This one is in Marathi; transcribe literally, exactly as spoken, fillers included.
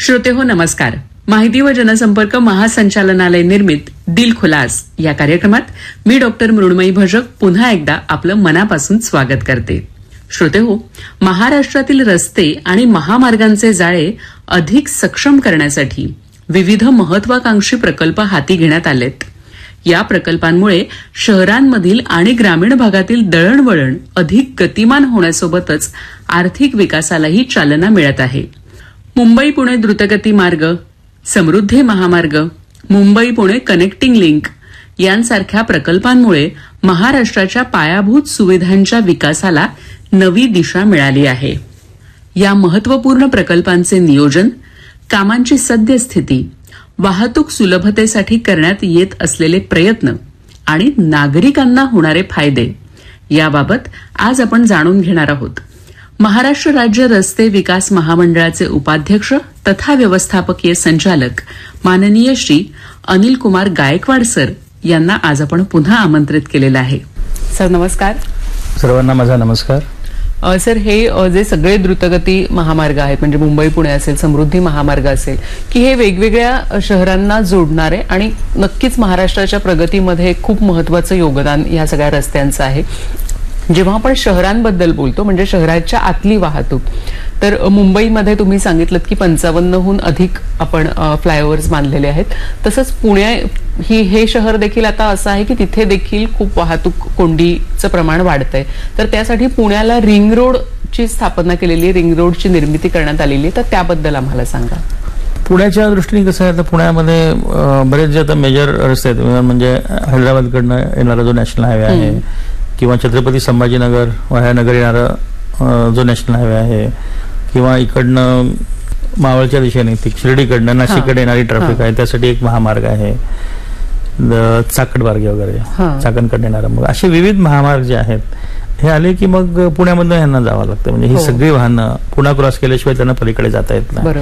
श्रोतेहो नमस्कार. माहिती व जनसंपर्क महासंचालनालय निर्मित दिल खुलास या कार्यक्रमात मी डॉक्टर मृण्मयी भजक पुन्हा एकदा आपलं मनापासून स्वागत करते. श्रोतेहो, महाराष्ट्रातील रस्ते आणि महामार्गांचे जाळे अधिक सक्षम करण्यासाठी विविध महत्वाकांक्षी प्रकल्प हाती घेण्यात आलेत. या प्रकल्पांमुळे शहरांमधील आणि ग्रामीण भागातील दळणवळण अधिक गतिमान होण्यासोबतच आर्थिक विकासालाही चालना मिळत आहे. मुंबई पुणे द्रुतगती मार्ग, समृद्धी महामार्ग, मुंबई पुणे कनेक्टिंग लिंक यांसारख्या प्रकल्पांमुळे महाराष्ट्राच्या पायाभूत सुविधांच्या विकासाला नवी दिशा मिळाली आहे. या महत्वपूर्ण प्रकल्पांचे नियोजन, कामांची सद्यस्थिती, वाहतूक सुलभतेसाठी करण्यात येत असलेले प्रयत्न आणि नागरिकांना होणारे फायदे याबाबत आज आपण जाणून घेणार आहोत. महाराष्ट्र राज्य रस्ते विकास महामंडळाचे उपाध्यक्ष तथा व्यवस्थापकीय संचालक माननीय श्री अनिल कुमार गायकवाड सर यांना आज आपण पुन्हा आमंत्रित केलेलं आहे. सर नमस्कार. सर्वांना माझा नमस्कार. सर, हे जे सगळे द्रुतगती महामार्ग आहेत म्हणजे मुंबई पुणे असेल, समृद्धी महामार्ग असेल, की हे वेगवेगळ्या शहरांना जोडणारे आणि नक्कीच महाराष्ट्राच्या प्रगतीमध्ये खूप महत्वाचं योगदान या सगळ्या रस्त्यांचं आहे. जेव्हा आपण शहरांबद्दल बोलतो म्हणजे शहराच्या आतली वाहतूक, तर मुंबईमध्ये तुम्ही सांगितलं की पंचावन्नहून अधिक आपण फ्लायओव्हर्स बांधलेले आहेत. तसंच पुणे ही हे शहर देखील आता असं आहे की तिथे देखील खूप वाहतूक कोंडीचं प्रमाण वाढतंय. तर त्यासाठी पुण्याला रिंग रोडची स्थापना केलेली आहे, रिंग रोडची निर्मिती करण्यात आलेली आहे. तर त्याबद्दल आम्हाला सांगा. पुण्याच्या दृष्टीने कसं आहे, आता पुण्यामध्ये बरेच जे आता मेजर रस्ते आहेत म्हणजे हैदराबादकडनं येणारा जो नॅशनल हायवे आहे किंवा छत्रपती संभाजीनगर वाह्यानगर येणारा जो नॅशनल हायवे आहे किंवा इकडनं मावळच्या दिशेने शिर्डीकडनं नाशिककडे येणारी ट्रॅफिक आहे, त्यासाठी एक महामार्ग आहे, चाकण मार्ग वगैरे चाकणकडे येणारा. मग असे विविध महामार्ग जे आहेत हे आले की मग पुण्यामधनं यांना जावं लागतं. म्हणजे ही सगळी वाहनं पुन्हा क्रॉस केल्याशिवाय त्यांना पलीकडे जाता येत नाही.